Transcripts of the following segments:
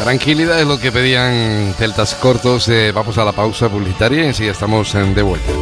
Tranquilidad es lo que pedían Celtas Cortos. Vamos a la pausa publicitaria y enseguida estamos de vuelta.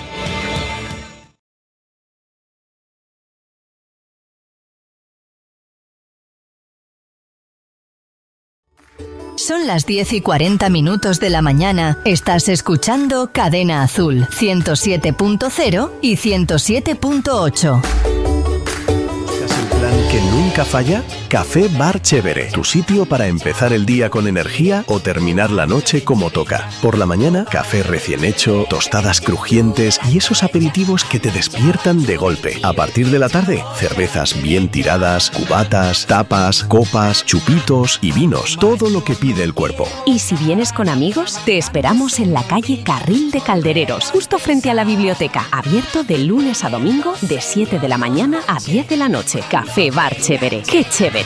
Son las 10:40 de la mañana. Estás escuchando Cadena Azul 107.0 y 107.8. ¿Plan que nunca falla? Café Bar Chévere, tu sitio para empezar el día con energía o terminar la noche como toca. Por la mañana, café recién hecho, tostadas crujientes y esos aperitivos que te despiertan de golpe. A partir de la tarde, cervezas bien tiradas, cubatas, tapas, copas, chupitos y vinos. Todo lo que pide el cuerpo. Y si vienes con amigos, te esperamos en la calle Carril de Caldereros, justo frente a la biblioteca. Abierto de lunes a domingo, de 7 de la mañana a 10 de la noche. Café Bar Chévere. ¡Qué chévere!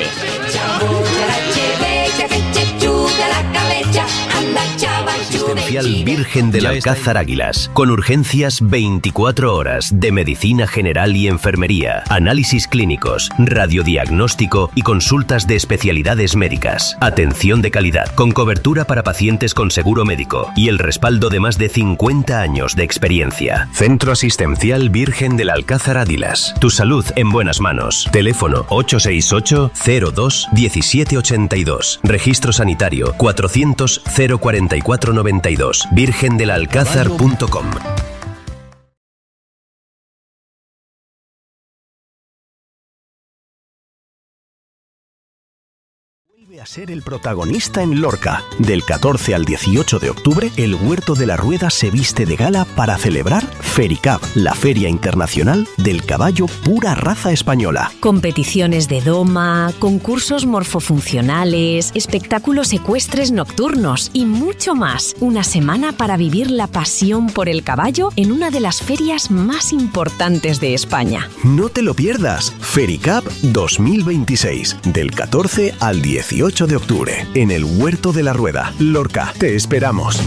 Asistencial Virgen del Alcázar Águilas, con urgencias 24 horas de medicina general y enfermería, análisis clínicos, radiodiagnóstico y consultas de especialidades médicas. Atención de calidad, con cobertura para pacientes con seguro médico y el respaldo de más de 50 años de experiencia. Centro Asistencial Virgen del Alcázar Águilas. Tu salud en buenas manos. Teléfono 868 02 1782. Registro sanitario 400 044 92. virgendelalcázar.com. A ser el protagonista en Lorca. Del 14 al 18 de octubre, el Huerto de la Rueda se viste de gala para celebrar Fericab, la Feria Internacional del Caballo Pura Raza Española. Competiciones de doma, concursos morfofuncionales, espectáculos ecuestres nocturnos y mucho más. Una semana para vivir la pasión por el caballo en una de las ferias más importantes de España. No te lo pierdas. Fericab 2026, del 14 al 18 de octubre, en el Huerto de la Rueda, Lorca. Te esperamos.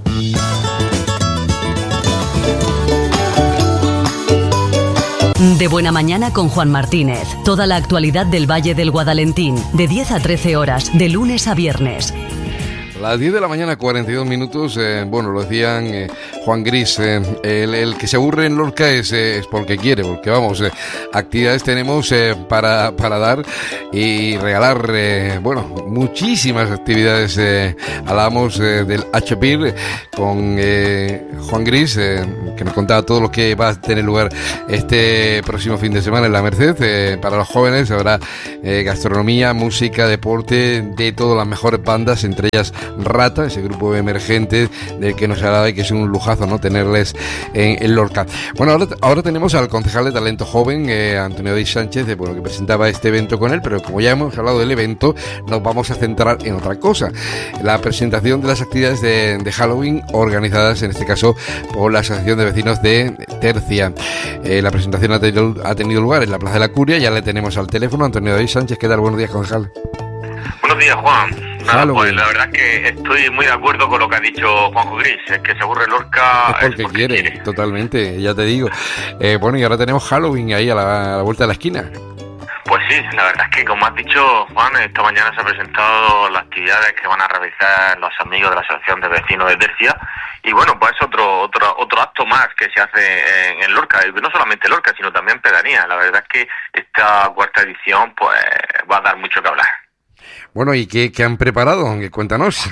De Buena Mañana con Juan Martínez. Toda la actualidad del Valle del Guadalentín, de 10 a 13 horas, de lunes a viernes. Las 10 de la mañana, 42 minutos, bueno, lo decían Juan Gris, el que se aburre en Lorca es porque quiere, porque vamos, actividades tenemos para dar y regalar, bueno, muchísimas actividades. Hablábamos del HPIR con Juan Gris, que nos contaba todo lo que va a tener lugar este próximo fin de semana en la Merced. Para los jóvenes habrá gastronomía, música, deporte, de todas las mejores bandas, entre ellas Rata, ese grupo emergente del que nos hablaba y que es un lujazo, ¿no?, tenerles en Lorca. Bueno, ahora tenemos al concejal de talento joven, Antonio Díaz Sánchez, bueno, que presentaba este evento con él, pero como ya hemos hablado del evento, nos vamos a centrar en otra cosa: la presentación de las actividades de Halloween organizadas, en este caso, por la Asociación de Vecinos de Tercia. La presentación ha tenido lugar en la Plaza de la Curia. Ya le tenemos al teléfono. Antonio Díaz Sánchez, ¿qué tal? Buenos días, concejal. Buenos días, Juan. Nada, pues la verdad es que estoy muy de acuerdo con lo que ha dicho Juanjo Gris. Es que se aburre Lorca es porque quiere. Totalmente, ya te digo. Bueno, y ahora tenemos Halloween ahí a la vuelta de la esquina. Pues sí, la verdad es que, como has dicho, Juan, esta mañana se han presentado las actividades que van a realizar los amigos de la Asociación de Vecinos de Tercia. Y bueno, pues es otro acto más que se hace en Lorca, y no solamente Lorca, sino también en pedanía. La verdad es que esta cuarta edición pues va a dar mucho que hablar. Bueno, ¿y qué han preparado? Cuéntanos.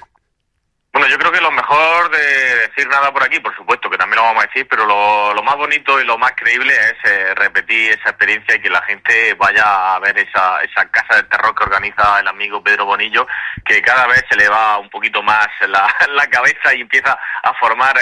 Bueno, yo creo que lo mejor de decir nada por aquí, por supuesto que también lo vamos a decir, pero lo más bonito y lo más creíble es repetir esa experiencia y que la gente vaya a ver esa casa del terror que organiza el amigo Pedro Bonillo, que cada vez se le va un poquito más la cabeza y empieza a formar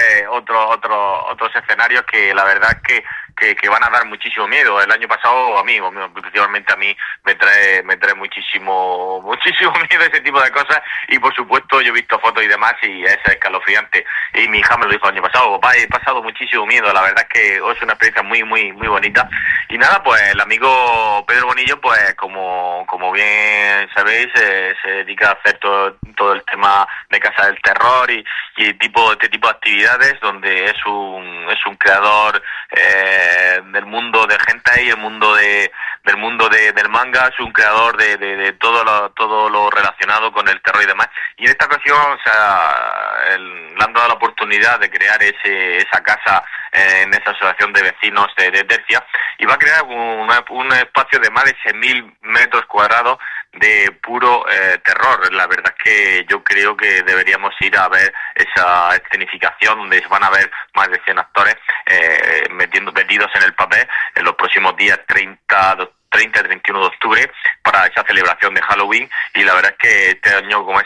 otros escenarios que la verdad es que van a dar muchísimo miedo. El año pasado principalmente a mí me trae muchísimo miedo ese tipo de cosas, y por supuesto yo he visto fotos y demás y es escalofriante, y mi hija me lo dijo el año pasado: papá, he pasado muchísimo miedo. La verdad es que es una experiencia muy muy muy bonita. Y nada, pues el amigo Pedro Bonillo, pues como bien sabéis, se dedica a hacer todo el tema de casa del terror y este tipo de actividades, donde es un creador del mundo del hentai, del mundo del manga. Es un creador de todo lo relacionado relacionado con el terror y demás. Y en esta ocasión, o sea, le han dado la oportunidad de crear esa casa en esa asociación de vecinos de Tercia, y va a crear un espacio de más de 6.000 metros cuadrados de puro terror. La verdad es que yo creo que deberíamos ir a ver esa escenificación donde se van a ver más de 100 actores metidos en el papel en los próximos días 30 y 31 de octubre para esa celebración de Halloween. Y la verdad es que este año, como es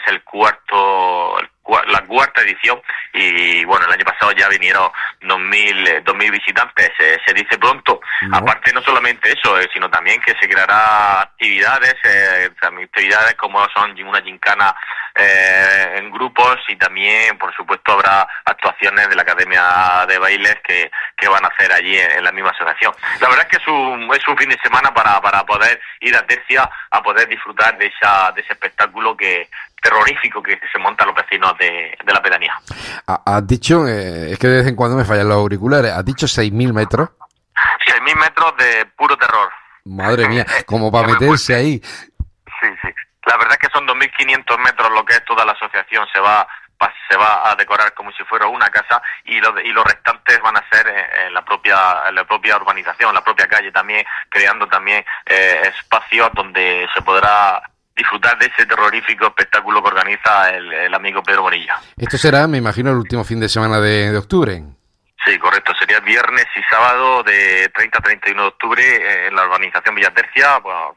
la cuarta edición, y bueno, el año pasado ya vinieron 2.000 visitantes, se dice pronto. No. Aparte, no solamente eso, sino también que se creará actividades como son una gincana en grupos, y también, por supuesto, habrá actuaciones de la Academia de Bailes que van a hacer allí en la misma asociación. La verdad es que es un fin de semana para poder ir a Tercia a poder disfrutar de ese espectáculo terrorífico que se monta a los vecinos de la pedanía. Has dicho, es que de vez en cuando me fallan los auriculares, has dicho 6.000 metros. 6.000 metros de puro terror. Madre mía, como para meterse ahí. Sí. La verdad es que son 2.500 metros lo que es toda la asociación. Se va a decorar como si fuera una casa, y los restantes van a ser en la propia urbanización, la propia calle, también creando también espacios donde se podrá disfrutar de ese terrorífico espectáculo que organiza el amigo Pedro Bonilla. Esto será, me imagino, el último fin de semana de octubre. Sí, correcto. Sería viernes y sábado de 30 a 31 de octubre en la urbanización Villa Tercia, bueno,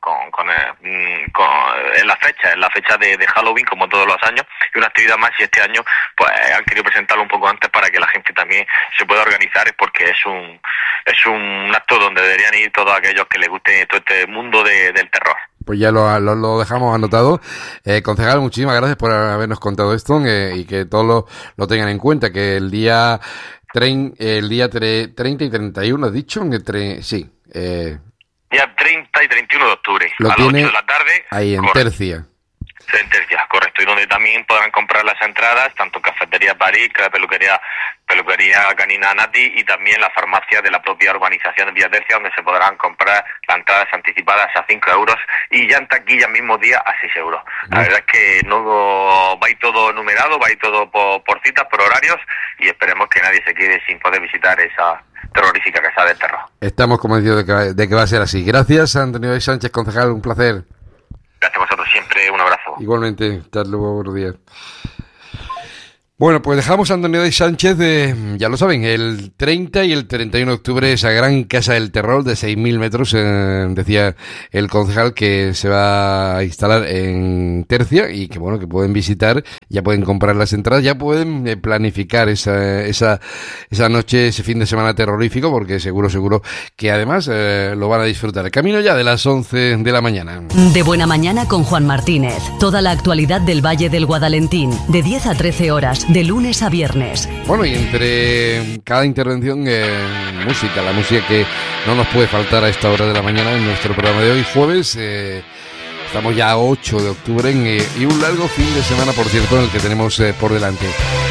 en la fecha de Halloween, como todos los años, y una actividad más. Y este año pues han querido presentarlo un poco antes para que la gente también se pueda organizar, porque es un acto donde deberían ir todos aquellos que les guste todo este mundo del terror. Pues ya lo dejamos anotado. Concejal, muchísimas gracias por habernos contado esto, y que todos lo tengan en cuenta, que el día 30 y 31, ¿has dicho? Sí. Día 30 y 31 de octubre, a las 8 de la tarde. Ahí en Tercia. En Tercia, correcto. Y donde también podrán comprar las entradas, tanto Cafetería París, peluquería Canina Nati, y también la farmacia de la propia urbanización de Villa Tercia, donde se podrán comprar las entradas anticipadas a 5 euros y ya en taquilla mismo día a 6 euros. La verdad es que no va a ir todo numerado, va a ir todo por citas, por horarios, y esperemos que nadie se quede sin poder visitar esa terrorífica casa del terror. Estamos convencidos de que va a ser así. Gracias, Antonio Sánchez, concejal, un placer. Gracias a vosotros siempre, un abrazo. Igualmente, hasta luego, buenos días. Bueno, pues dejamos a Antonio de Sánchez, ya lo saben, el 30 y el 31 de octubre, esa gran casa del terror de 6.000 metros, decía el concejal, que se va a instalar en Tercia, y que bueno, que pueden visitar, ya pueden comprar las entradas, ya pueden planificar esa noche, ese fin de semana terrorífico, porque seguro que además lo van a disfrutar. Camino ya de las 11 de la mañana. De Buena Mañana con Juan Martínez. Toda la actualidad del Valle del Guadalentín, de 10 a 13 horas, de lunes a viernes. Bueno, y entre cada intervención, música, la música que no nos puede faltar a esta hora de la mañana en nuestro programa de hoy, jueves. Estamos ya a 8 de octubre y un largo fin de semana, por cierto, en el que tenemos por delante.